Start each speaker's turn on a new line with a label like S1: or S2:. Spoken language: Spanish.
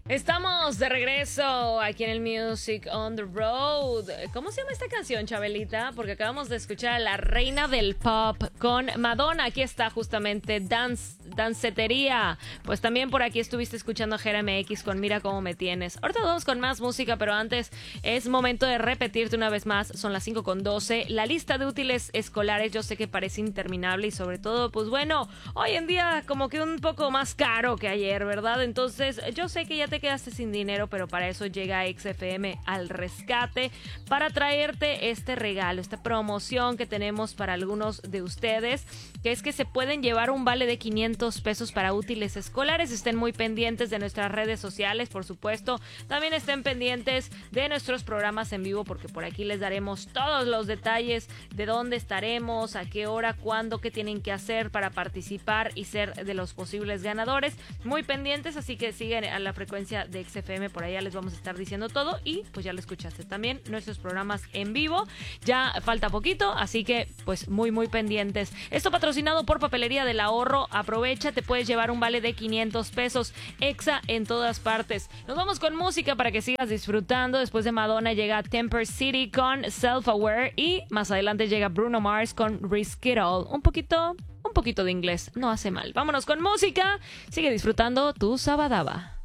S1: Estamos de regreso aquí en el Music on the Road. ¿Cómo se llama esta canción, Chabelita? Porque acabamos de escuchar a la reina del pop con Madonna. Aquí está justamente Dancetería. Pues también por aquí estuviste escuchando a Jera MX con Mira Cómo Me Tienes. Ahorita vamos con más música, pero antes es momento de repetirte una vez más. Son las 5:12. La lista de útiles escolares yo sé que parece interminable y sobre todo, pues bueno, hoy en día como que un poco más caro que ayer, ¿verdad? Entonces yo sé que ya te quedaste sin dinero, pero para eso llega XFM al rescate para traerte este regalo, esta promoción que tenemos para algunos de ustedes, que es que se pueden llevar un vale de 500 pesos para útiles escolares. Estén muy pendientes de nuestras redes sociales, por supuesto. También estén pendientes de nuestros programas en vivo, porque por aquí les daremos todos los detalles de dónde estaremos, a qué hora, cuándo, qué tienen que hacer para participar y ser de los posibles ganadores. Muy pendientes, así que siguen a la frecuencia de XFM, por allá les vamos a estar diciendo todo. Y pues ya lo escuchaste también, nuestros programas en vivo, ya falta poquito, así que pues muy pendientes. Esto patrocinado por Papelería del Ahorro. Aprovecha, te puedes llevar un vale de 500 pesos. Exa en todas partes. Nos vamos con música para que sigas disfrutando. Después de Madonna llega Temper City con Self Aware y más adelante llega Bruno Mars con Risk It All. Un poquito de inglés no hace mal. Vámonos con música, sigue disfrutando tu Sabadaba.